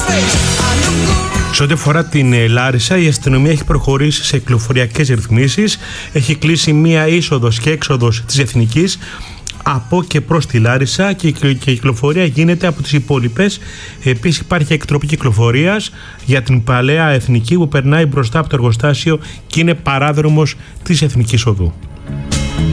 Σε ό,τι αφορά την Λάρισα, η αστυνομία έχει προχωρήσει σε κυκλοφοριακές ρυθμίσεις. Έχει κλείσει μία είσοδος και έξοδος της Εθνικής από και προς τη Λάρισα και η κυκλοφορία γίνεται από τις υπόλοιπες. Επίσης υπάρχει εκτροπή κυκλοφορίας για την παλαιά Εθνική που περνάει μπροστά από το εργοστάσιο και είναι παράδρομος της Εθνικής Οδού.